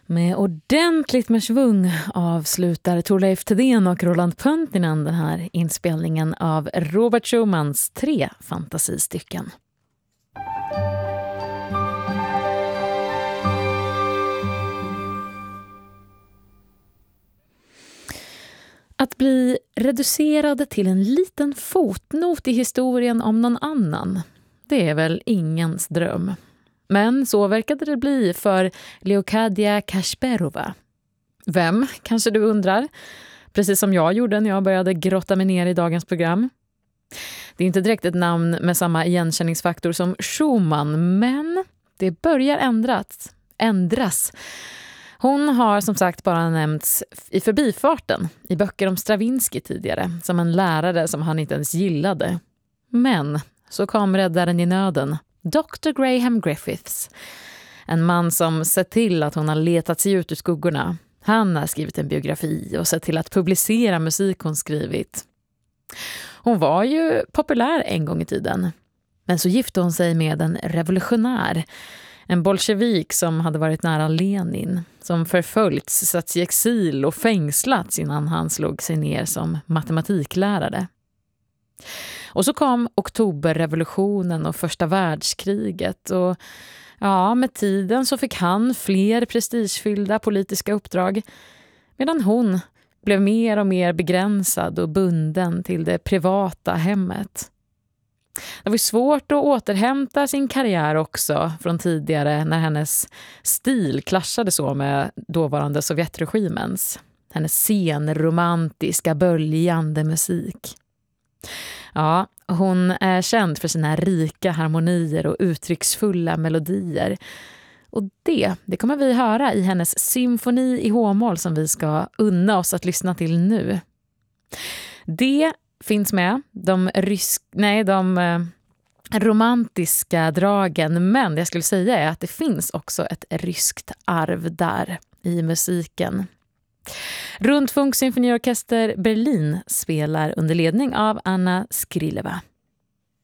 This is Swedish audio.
Med ordentligt med svung avslutar Thorleif Thedéen och Roland Pöntinen den här inspelningen av Robert Schumans 3 fantasistycken. Att bli reducerad till en liten fotnot i historien om någon annan, det är väl ingens dröm. Men så verkade det bli för Leocadia Kasperova. Vem, kanske du undrar? Precis som jag gjorde när jag började grotta mig ner i dagens program. Det är inte direkt ett namn med samma igenkänningsfaktor som Schumann, men det börjar ändras. Hon har som sagt bara nämnts i förbifarten i böcker om Stravinsky tidigare, som en lärare som han inte ens gillade. Men så kom räddaren i nöden, Dr. Graham Griffiths. En man som sett till att hon har letat sig ut ur skuggorna. Han har skrivit en biografi och sett till att publicera musik hon skrivit. Hon var ju populär en gång i tiden. Men så gifte hon sig med en revolutionär. En bolsjevik som hade varit nära Lenin. Som förföljts, satts i exil och fängslats innan han slog sig ner som matematiklärare. Och så kom oktoberrevolutionen och första världskriget och ja, med tiden så fick han fler prestigefyllda politiska uppdrag medan hon blev mer och mer begränsad och bunden till det privata hemmet. Det var svårt att återhämta sin karriär också från tidigare när hennes stil klaschade så med dåvarande Sovjetregimens. Hennes senromantiska, böljande musik. Ja, hon är känd för sina rika harmonier och uttrycksfulla melodier. Och det kommer vi höra i hennes symfoni i H-moll som vi ska unna oss att lyssna till nu. Det finns med, de romantiska dragen, men det jag skulle säga är att det finns också ett ryskt arv där i musiken. Rundfunk Symfoniorkester Berlin spelar under ledning av Anna Skrileva.